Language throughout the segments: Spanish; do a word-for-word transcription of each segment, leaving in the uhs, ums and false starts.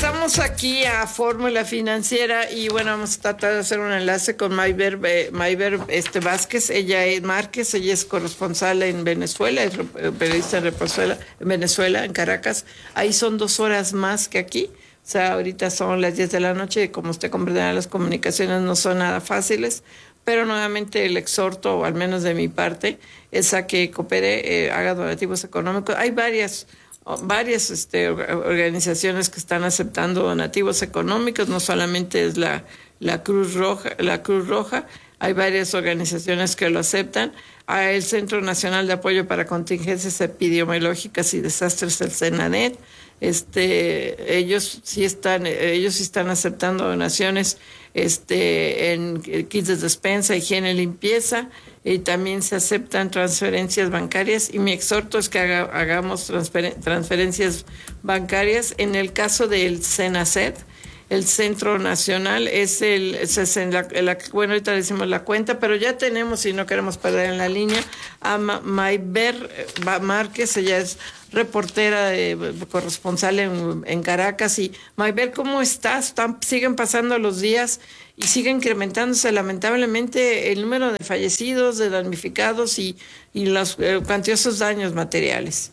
regresamos aquí a Fórmula Financiera y bueno, vamos a tratar de hacer un enlace con Mayber, eh, Mayber este, Vázquez. Ella es Márquez, ella es corresponsal en Venezuela, es periodista en Venezuela, en Venezuela, en Caracas. Ahí son dos horas más que aquí. O sea, ahorita son las diez de la noche y como usted comprenderá, las comunicaciones no son nada fáciles, pero nuevamente el exhorto, o al menos de mi parte, es a que coopere, eh, haga donativos económicos. Hay varias varias este, organizaciones que están aceptando donativos económicos, no solamente es la, la Cruz Roja, la Cruz Roja, hay varias organizaciones que lo aceptan. Hay el Centro Nacional de Apoyo para Contingencias Epidemiológicas y Desastres, el CENANET, este, ellos sí están, ellos sí están aceptando donaciones este, en kits de despensa, higiene y limpieza, y también se aceptan transferencias bancarias, y mi exhorto es que haga, hagamos transfer, transferencias bancarias. En el caso del CENACET, el Centro Nacional, es el, es en la, la, bueno, ahorita decimos la cuenta, pero ya tenemos, y no queremos perder en la línea, a Mayber Márquez. Ella es reportera, eh, corresponsal en, en Caracas. Y Mayber, ¿cómo estás? ¿Están, siguen pasando los días y sigue incrementándose lamentablemente el número de fallecidos, de damnificados y, y los eh, cuantiosos daños materiales?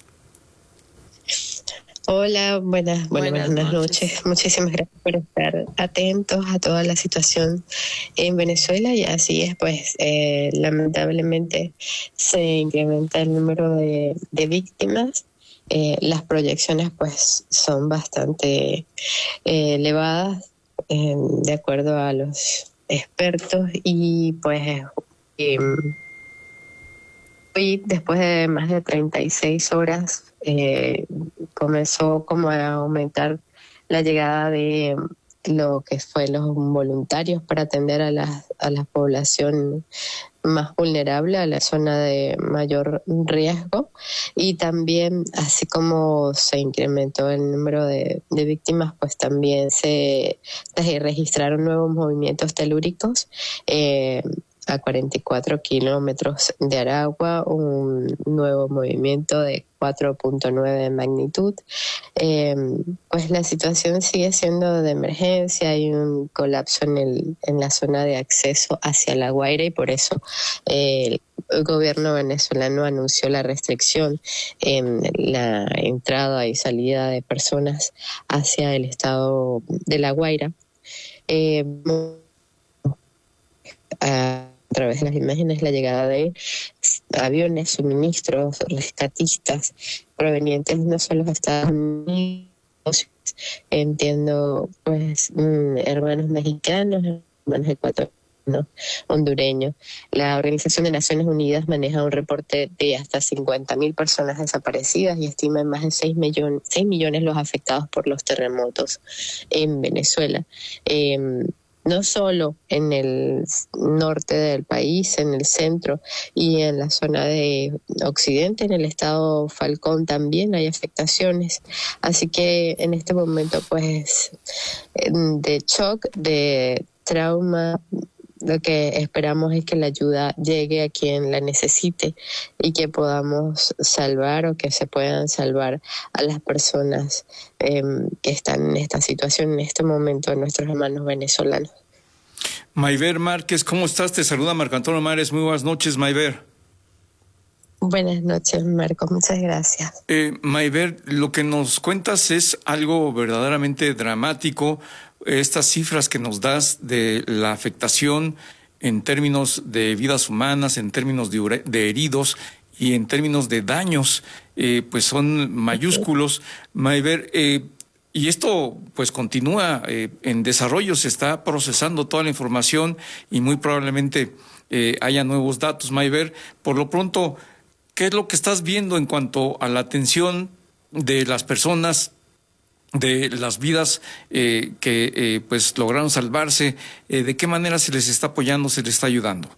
Hola, buenas, bueno, buenas, buenas noches. noches. Muchísimas gracias por estar atentos a toda la situación en Venezuela. Y así es, pues eh, lamentablemente se incrementa el número de, de víctimas. Eh, las proyecciones pues son bastante eh, elevadas eh, de acuerdo a los expertos, y pues eh, hoy, después de más de treinta y seis horas, eh, comenzó como a aumentar la llegada de lo que fue los voluntarios para atender a la, a la población más vulnerable, a la zona de mayor riesgo. Y también, así como se incrementó el número de, de víctimas, pues también se, se registraron nuevos movimientos telúricos eh, a cuarenta y cuatro kilómetros de Aragua, un nuevo movimiento de cuatro punto nueve de magnitud. Eh, pues la situación sigue siendo de emergencia, hay un colapso en, el, en la zona de acceso hacia La Guaira, y por eso eh, el gobierno venezolano anunció la restricción en la entrada y salida de personas hacia el estado de La Guaira. Eh, a, a través de las imágenes, la llegada de aviones, suministros, rescatistas provenientes no solo de Estados Unidos, entiendo pues hermanos mexicanos, hermanos ecuatorianos, hondureños. La Organización de Naciones Unidas maneja un reporte de hasta cincuenta mil personas desaparecidas y estima en más de seis millones, seis millones los afectados por los terremotos en Venezuela. Eh, no solo en el norte del país, en el centro y en la zona de occidente, en el estado Falcón también hay afectaciones. Así que en este momento pues de shock, de trauma, lo que esperamos es que la ayuda llegue a quien la necesite y que podamos salvar, o que se puedan salvar a las personas eh, que están en esta situación en este momento, nuestros hermanos venezolanos. Mayber Márquez, ¿cómo estás? Te saluda Marco Antonio Mares. Muy buenas noches, Mayber. Buenas noches, Marco. Muchas gracias. Eh, Mayber, lo que nos cuentas es algo verdaderamente dramático. Estas cifras que nos das de la afectación en términos de vidas humanas, en términos de, de heridos y en términos de daños, eh, pues son mayúsculos. Mayber, eh, y esto pues continúa eh, en desarrollo, se está procesando toda la información y muy probablemente eh, haya nuevos datos. Mayber, por lo pronto, ¿qué es lo que estás viendo en cuanto a la atención de las personas, de las vidas eh, que eh, pues lograron salvarse? Eh, ¿De qué manera se les está apoyando, se les está ayudando?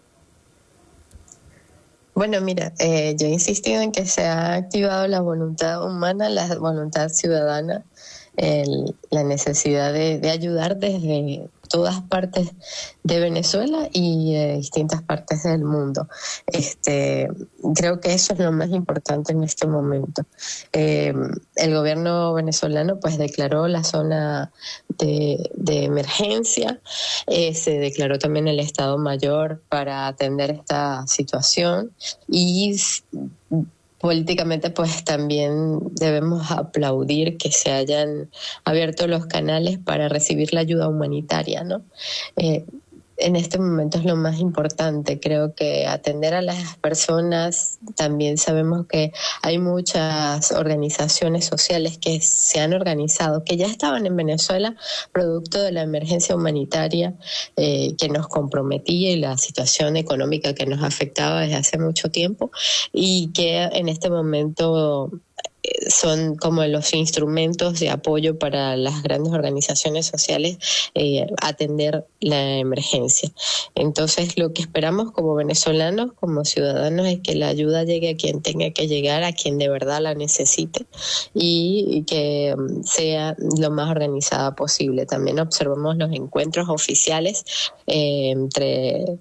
Bueno, mira, eh, yo he insistido en que se ha activado la voluntad humana, la voluntad ciudadana, el, la necesidad de, de ayudar desde todas partes de Venezuela y de distintas partes del mundo. Este, creo que eso es lo más importante en este momento. Eh, el gobierno venezolano pues declaró la zona de, de emergencia, eh, se declaró también el Estado Mayor para atender esta situación y políticamente pues también debemos aplaudir que se hayan abierto los canales para recibir la ayuda humanitaria, ¿no? Eh, en este momento es lo más importante, creo que atender a las personas. También sabemos que hay muchas organizaciones sociales que se han organizado, que ya estaban en Venezuela producto de la emergencia humanitaria eh, que nos comprometía y la situación económica que nos afectaba desde hace mucho tiempo, y que en este momento son como los instrumentos de apoyo para las grandes organizaciones sociales eh, atender la emergencia. Entonces, lo que esperamos como venezolanos, como ciudadanos, es que la ayuda llegue a quien tenga que llegar, a quien de verdad la necesite, y, y que sea lo más organizada posible. También observamos los encuentros oficiales eh, entre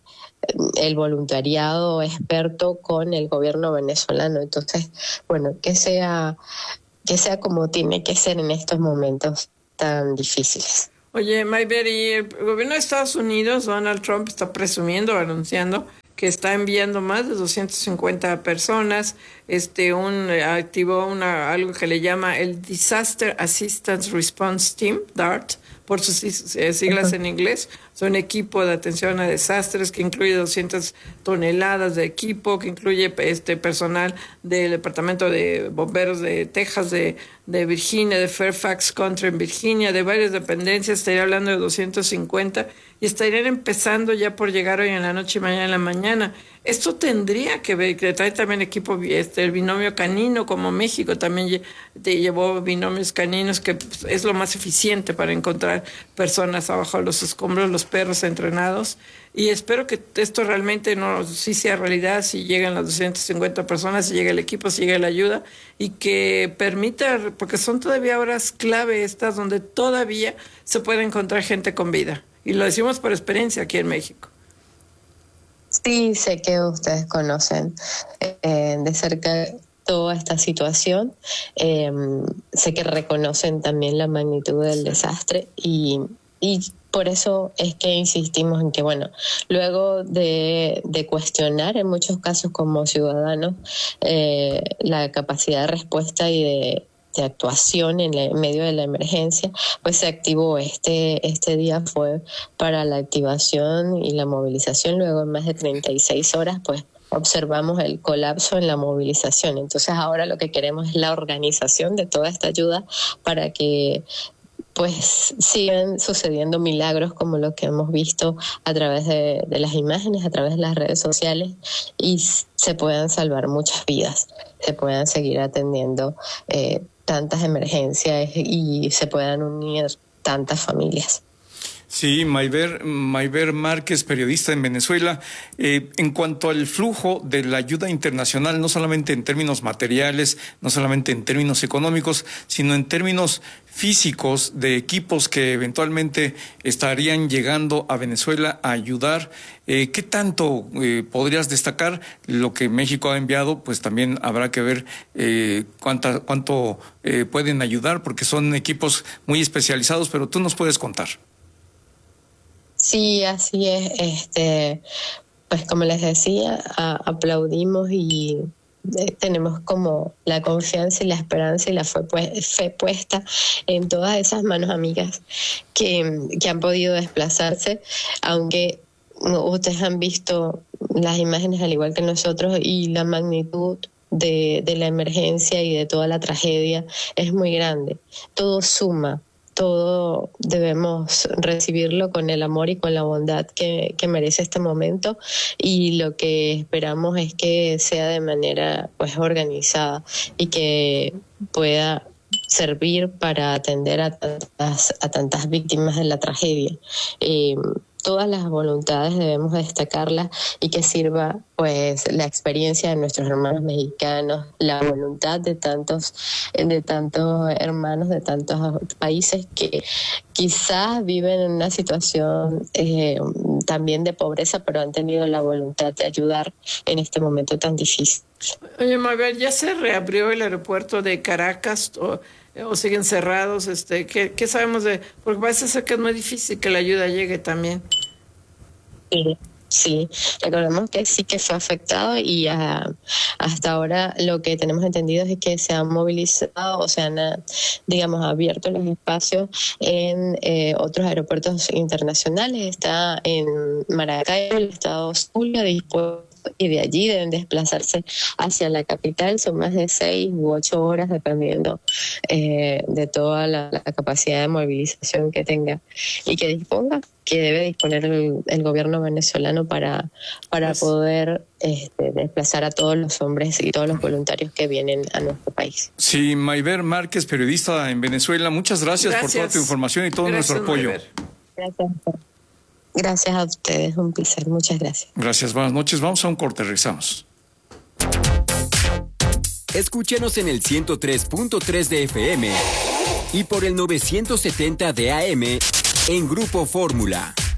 el voluntariado experto con el gobierno venezolano. Entonces, bueno, que sea, que sea como tiene que ser en estos momentos tan difíciles. Oye, Mayber, y el gobierno de Estados Unidos, Donald Trump, está presumiendo, anunciando que está enviando más de doscientas cincuenta personas. Este, un activó una algo que le llama el Disaster Assistance Response Team, DART, por sus siglas en inglés. Son equipo de atención a desastres que incluye doscientas toneladas de equipo, que incluye este personal del Departamento de Bomberos de Texas, de, de Virginia, de Fairfax County en Virginia, de varias dependencias. Estaría hablando de doscientos cincuenta y estarían empezando ya por llegar hoy en la noche y mañana en la mañana. Esto tendría que ver, que trae también equipo, este, el binomio canino, como México también te llevó binomios caninos, que es lo más eficiente para encontrar personas abajo de los escombros, los perros entrenados. Y espero que esto realmente no sí sea realidad, si llegan las doscientas cincuenta personas, si llega el equipo, si llega la ayuda, y que permita, porque son todavía horas clave estas donde todavía se puede encontrar gente con vida. Y lo decimos por experiencia aquí en México. Sí, sé que ustedes conocen eh, de cerca toda esta situación. Eh, sé que reconocen también la magnitud del desastre y, y por eso es que insistimos en que, bueno, luego de, de cuestionar en muchos casos como ciudadanos eh, la capacidad de respuesta y de de actuación en, la, en medio de la emergencia, pues se activó este este día fue para la activación y la movilización. Luego en más de treinta y seis horas pues observamos el colapso en la movilización. Entonces ahora lo que queremos es la organización de toda esta ayuda para que pues siguen sucediendo milagros como lo que hemos visto a través de, de las imágenes, a través de las redes sociales, y se puedan salvar muchas vidas, se puedan seguir atendiendo eh, tantas emergencias y se puedan unir tantas familias. Sí, Mayber, Mayber Márquez, periodista en Venezuela. Eh, en cuanto al flujo de la ayuda internacional, no solamente en términos materiales, no solamente en términos económicos, sino en términos físicos de equipos que eventualmente estarían llegando a Venezuela a ayudar, eh, ¿qué tanto eh, podrías destacar? Lo que México ha enviado, pues también habrá que ver eh, cuánta, cuánto eh, pueden ayudar, porque son equipos muy especializados, pero tú nos puedes contar. Sí, así es. Este, pues como les decía, a, aplaudimos y eh, tenemos como la confianza y la esperanza y la fe, pues, fe puesta en todas esas manos amigas que, que han podido desplazarse, aunque ustedes han visto las imágenes al igual que nosotros, y la magnitud de, de la emergencia y de toda la tragedia es muy grande. Todo suma. Todo debemos recibirlo con el amor y con la bondad que, que merece este momento, y lo que esperamos es que sea de manera pues organizada y que pueda servir para atender a tantas, a tantas víctimas de la tragedia. Eh, todas las voluntades debemos destacarlas y que sirva pues la experiencia de nuestros hermanos mexicanos, la voluntad de tantos, de tantos hermanos de tantos países que quizás viven en una situación eh, también de pobreza, pero han tenido la voluntad de ayudar en este momento tan difícil. Oye, Mabel, ¿ya se reabrió el aeropuerto de Caracas o, o siguen cerrados? Este, ¿qué, ¿Qué sabemos de...? Porque parece ser que es muy difícil que la ayuda llegue también. Sí, sí, recordemos que sí que fue afectado y uh, hasta ahora lo que tenemos entendido es que se han movilizado, o se han, uh, digamos, abierto los espacios en eh, otros aeropuertos internacionales. Está en Maracaibo, el estado Zulia, dispuesto, y de allí deben desplazarse hacia la capital. Son más de seis u ocho horas dependiendo eh, de toda la, la capacidad de movilización que tenga y que disponga, que debe disponer el, el gobierno venezolano para, para poder este, desplazar a todos los hombres y todos los voluntarios que vienen a nuestro país. Sí, Mayber Márquez, periodista en Venezuela, muchas gracias, gracias. por toda tu información y todo gracias, nuestro apoyo. Mayber. Gracias. Gracias a ustedes, un placer, muchas gracias. Gracias, buenas noches, vamos a un corte, regresamos. Escúchenos en el ciento tres punto tres de F M y por el novecientos setenta de A M en Grupo Fórmula.